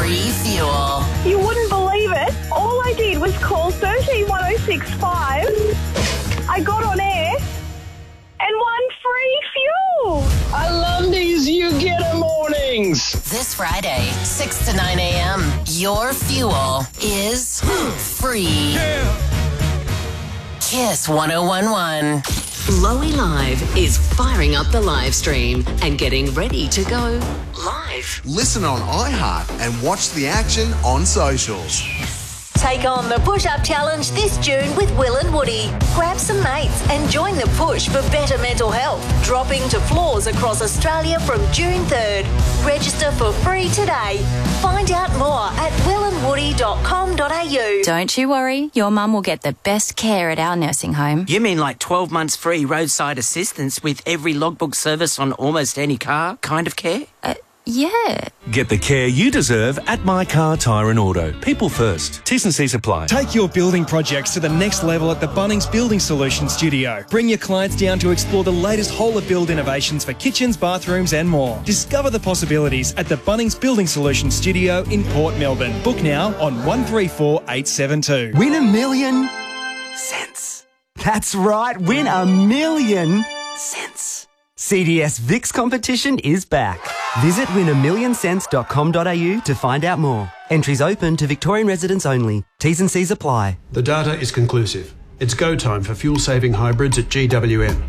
free fuel. You wouldn't believe it. All I did was call 131065. I got on air and won free fuel. I love these You Get a mornings. This Friday, 6 to 9 a.m., your fuel is free. Kiss 1011. Lowy Live is firing up the live stream and getting ready to go live. Listen on iHeart and watch the action on socials. Take on the push-up challenge this June with Will and Woody. Grab some mates and join the push for better mental health. Dropping to floors across Australia from June 3rd. Register for free today. Find out more at willandwoody.com.au. Don't you worry, your mum will get the best care at our nursing home. You mean like 12 months free roadside assistance with every logbook service on almost any car kind of care? Yeah. Get the care you deserve at My Car Tyre and Auto. People first. T's and C's apply. Take your building projects to the next level at the Bunnings Building Solutions Studio. Bring your clients down to explore the latest whole-of-build innovations for kitchens, bathrooms and more. Discover the possibilities at the Bunnings Building Solutions Studio in Port Melbourne. Book now on 134872. Win $1 million cents. That's right, win $1 million cents. CDS VIX competition is back. Visit win1millioncents.com.au to find out more. Entries open to Victorian residents only. T's and C's apply. The data is conclusive. It's go time for fuel-saving hybrids at GWM.